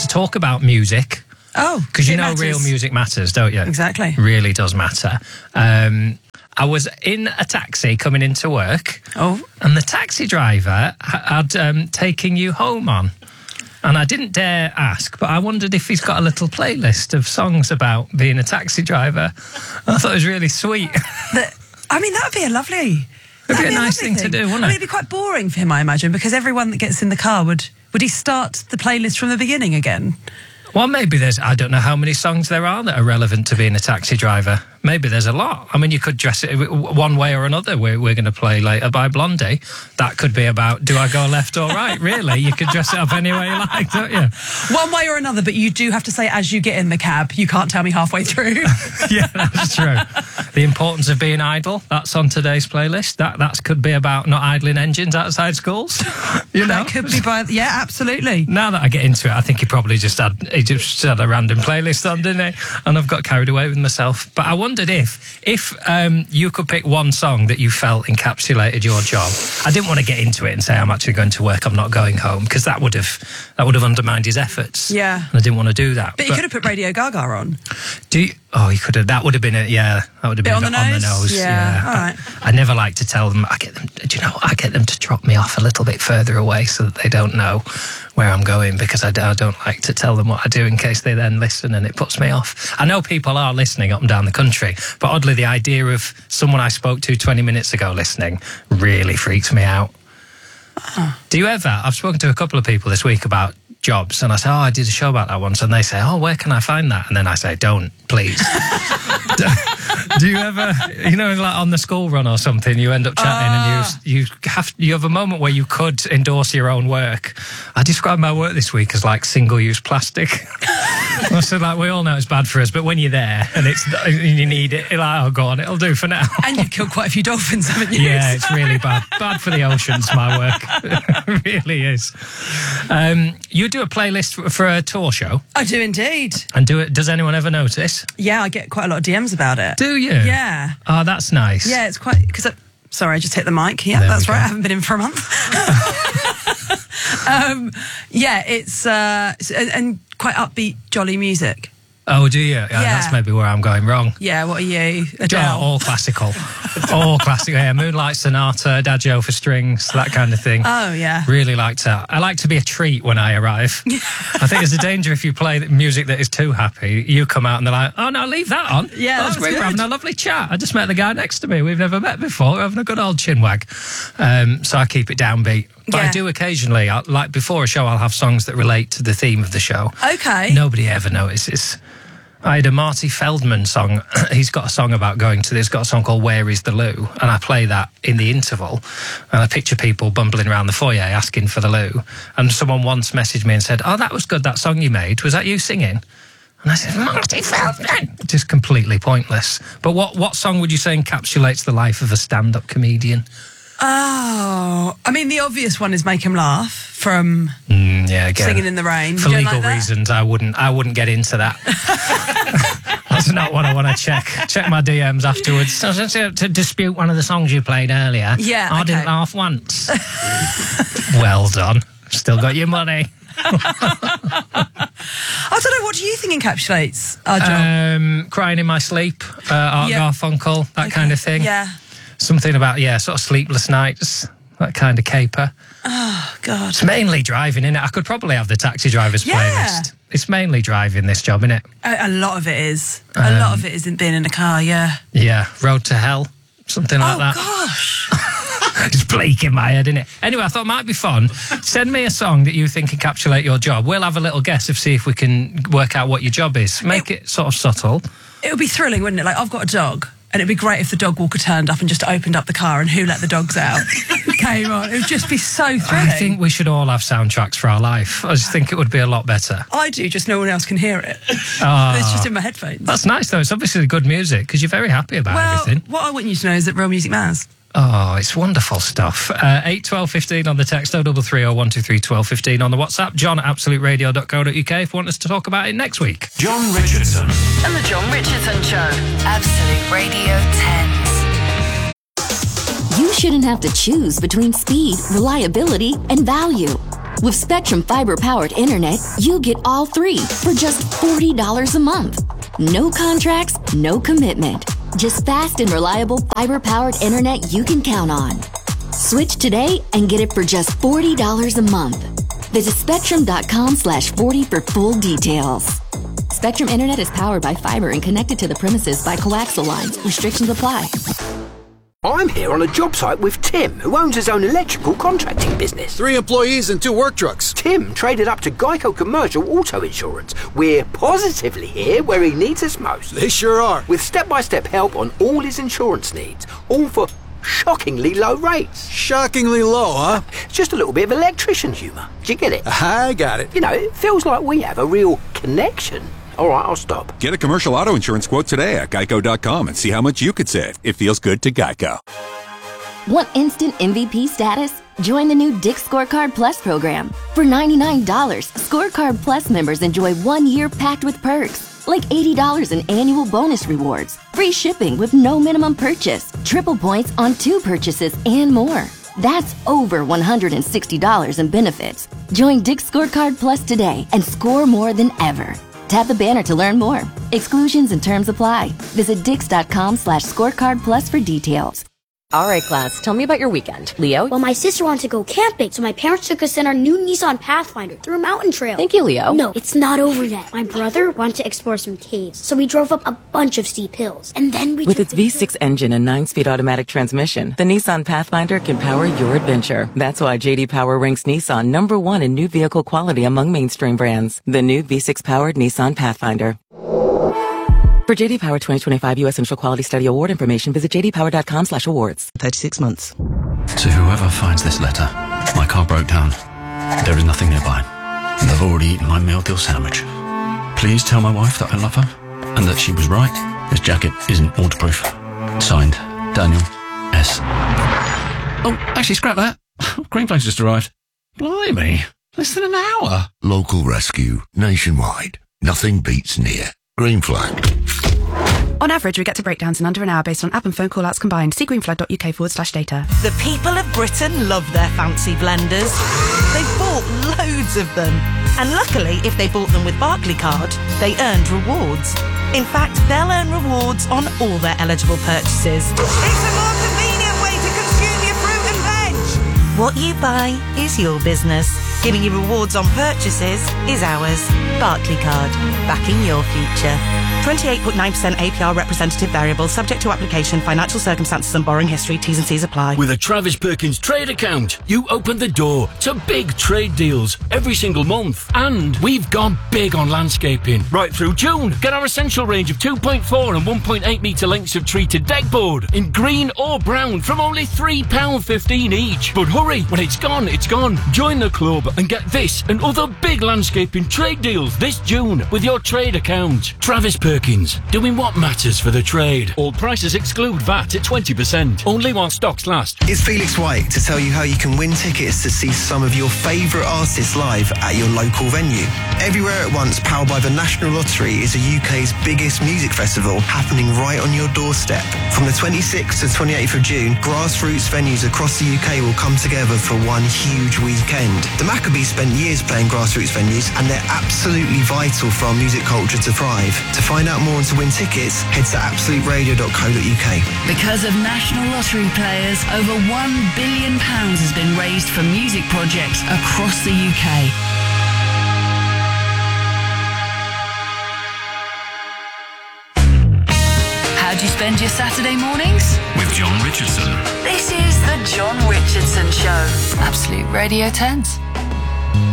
talk about music. Oh, because you know real music matters, don't you? Exactly. Really does matter. I was in a taxi coming into work. Oh. And the taxi driver had taken you home on. And I didn't dare ask, but I wondered if he's got a little playlist of songs about being a taxi driver. I thought it was really sweet. I mean, that would be a lovely... It'd be a nice thing to do, wouldn't it? I mean, it'd be quite boring for him, I imagine, because everyone that gets in the car would he start the playlist from the beginning again? Well, maybe I don't know how many songs there are that are relevant to being a taxi driver. Maybe there's a lot. I mean, you could dress it one way or another. We're going to play Later by Blondie. That could be about, do I go left or right? Really? You could dress it up any way you like, don't you? One way or another, but you do have to say as you get in the cab, you can't tell me halfway through. Yeah, that's true. The importance of being idle, that's on today's playlist. That could be about not idling engines outside schools. You know? That could be yeah, absolutely. Now that I get into it, I think he probably just had a random playlist on, didn't he? And I've got carried away with myself. But I wondered if you could pick one song that you felt encapsulated your job. I didn't want to get into it and say I'm actually going to work, I'm not going home, because that would have undermined his efforts. Yeah. And I didn't want to do that. But you could have put Radio Gaga on. Oh, you could have. That would have been it. Yeah, that would have been on the nose. Yeah. All right. I never like to tell them. I get them to drop me off a little bit further away so that they don't know where I'm going, because I don't like to tell them what I do in case they then listen and it puts me off. I know people are listening up and down the country, but oddly the idea of someone I spoke to 20 minutes ago listening really freaks me out. Oh. Do you ever? I've spoken to a couple of people this week about jobs, and I say, I did a show about that once, and they say, where can I find that? And then I say, don't, please. Do you ever, like on the school run or something, you end up chatting and you have a moment where you could endorse your own work. I described my work this week as like single-use plastic. So we all know it's bad for us, but when you're there and you need it, you're like, go on, it'll do for now. And you've killed quite a few dolphins, haven't you? Yeah, it's really bad. Bad for the oceans, my work. It really is. You do a playlist for a tour show? I do indeed. And does anyone ever notice? Yeah, I get quite a lot of DMs about it. Do you? Yeah. Oh, that's nice. Yeah, it's quite... Sorry, I just hit the mic. Yeah, that's right. I haven't been in for a month. Yeah, it's... and quite upbeat, jolly music. Oh, do you? Yeah. That's maybe where I'm going wrong. Yeah, what are you? Adele? All classical. All classical, yeah. Moonlight Sonata, Adagio for strings, that kind of thing. Oh, yeah. Really like that. I like to be a treat when I arrive. I think there's a danger if you play music that is too happy, you come out and they're like, oh, no, leave that on. Yeah, that's great. good. We're having a lovely chat. I just met the guy next to me. We've never met before. We're having a good old chinwag. So I keep it downbeat. But I do occasionally, like before a show, I'll have songs that relate to the theme of the show. Okay. Nobody ever notices. I had a Marty Feldman song. He's got a song about he's got a song called Where is the Loo? And I play that in the interval. And I picture people bumbling around the foyer asking for the loo. And someone once messaged me and said, that was good, that song you made. Was that you singing? And I said, Marty Feldman. Just completely pointless. But what song would you say encapsulates the life of a stand-up comedian? Oh, I mean, the obvious one is Make 'Em Laugh from again, Singing in the Rain. For legal reasons, I wouldn't get into that. That's not what I want to check. Check my DMs afterwards. To dispute one of the songs you played earlier. Yeah, I didn't laugh once. Well done. Still got your money. I don't know, what do you think encapsulates our job? Crying in my sleep, Art Garfunkel, that kind of thing. Yeah. Something about, sort of sleepless nights, that kind of caper. Oh, God. It's mainly driving, innit? I could probably have the taxi driver's playlist. It's mainly driving, this job, innit? A lot of it is. A lot of it isn't being in a car, yeah. Yeah, Road to Hell, something like that. Oh, gosh. It's bleak in my head, isn't it? Anyway, I thought it might be fun. Send me a song that you think encapsulate your job. We'll have a little guess to see if we can work out what your job is. Make it sort of subtle. It would be thrilling, wouldn't it? Like, I've got a dog. And it'd be great if the dog walker turned up and just opened up the car and Who Let the Dogs Out came on. It would just be so thrilling. I think we should all have soundtracks for our life. I just think it would be a lot better. I do, just no one else can hear it. It's just in my headphones. That's nice, though. It's obviously good music because you're very happy about everything. What I want you to know is that real music matters. Oh, it's wonderful stuff. 8 12 15 on the text, 033 or 123 12 15 on the WhatsApp. John at absoluteradio.co.uk if you want us to talk about it next week. John Richardson. And the John Richardson Show. Absolute Radio 10s. You shouldn't have to choose between speed, reliability, and value. With Spectrum fiber-powered internet, you get all three for just $40 a month. No contracts, no commitment. Just fast and reliable fiber-powered internet you can count on. Switch today and get it for just $40 a month. Visit spectrum.com/40 for full details. Spectrum Internet is powered by fiber and connected to the premises by coaxial lines. Restrictions apply. I'm here on a job site with Tim, who owns his own electrical contracting business. 3 employees and 2 work trucks. Tim traded up to Geico Commercial Auto Insurance. We're positively here where he needs us most. They sure are. With step-by-step help on all his insurance needs, all for shockingly low rates. Shockingly low, huh? Just a little bit of electrician humour. Do you get it? I got it. You know, it feels like we have a real connection. All right, I'll stop. Get a commercial auto insurance quote today at geico.com and see how much you could save. It feels good to Geico. Want instant MVP status? Join the new Dick's Scorecard Plus program. For $99, Scorecard Plus members enjoy 1 year packed with perks, like $80 in annual bonus rewards, free shipping with no minimum purchase, triple points on 2 purchases, and more. That's over $160 in benefits. Join Dick's Scorecard Plus today and score more than ever. Tap the banner to learn more. Exclusions and terms apply. Visit dix.com/scorecard plus for details. All right, class, tell me about your weekend. Leo? Well, my sister wanted to go camping, so my parents took us in our new Nissan Pathfinder through a mountain trail. Thank you, Leo. No, it's not over yet. My brother wanted to explore some caves, so we drove up a bunch of steep hills. And then we With its V6 engine and 9-speed automatic transmission, the Nissan Pathfinder can power your adventure. That's why J.D. Power ranks Nissan #1 in new vehicle quality among mainstream brands. The new V6-powered Nissan Pathfinder. For J.D. Power 2025 U.S. Initial Quality Study Award information, visit jdpower.com/awards. 36 months. To whoever finds this letter, my car broke down. There is nothing nearby. And I've already eaten my meal deal sandwich. Please tell my wife that I love her and that she was right. This jacket isn't waterproof. Signed, Daniel S. Oh, actually, scrap that. Greenflags just arrived. Blimey, less than an hour. Local rescue, nationwide. Nothing beats near. Green Flag. On average, we get to breakdowns in under an hour based on app and phone call-outs combined. See greenflag.uk/data. The people of Britain love their fancy blenders. They've bought loads of them. And luckily, if they bought them with Barclaycard, they earned rewards. In fact, they'll earn rewards on all their eligible purchases. It's a more convenient way to consume your fruit and veg. What you buy is your business. Giving you rewards on purchases is ours. Barclaycard, backing your future. 28.9% APR representative variable, subject to application, financial circumstances and borrowing history. T's and C's apply. With a Travis Perkins trade account, you open the door to big trade deals every single month. And we've gone big on landscaping right through June. Get our essential range of 2.4 and 1.8 metre lengths of treated deck board in green or brown from only £3.15 each. But hurry, when it's gone, it's gone. Join the club and get this and other big landscaping trade deals this June with your trade account. Travis Perkins, doing what matters for the trade. All prices exclude VAT at 20%. Only while stocks last. It's Felix White to tell you how you can win tickets to see some of your favourite artists live at your local venue. Everywhere at Once, powered by the National Lottery, is the UK's biggest music festival happening right on your doorstep. From the 26th to 28th of June, grassroots venues across the UK will come together for one huge weekend. The Maccabees spent years playing grassroots venues, and they're absolutely vital for our music culture to thrive. To find out more and to win tickets, head to absoluteradio.co.uk. Because of National Lottery players, over £1 billion has been raised for music projects across the UK. How do you spend your Saturday mornings? With John Richardson. This is the John Richardson Show. Absolute Radio 10s.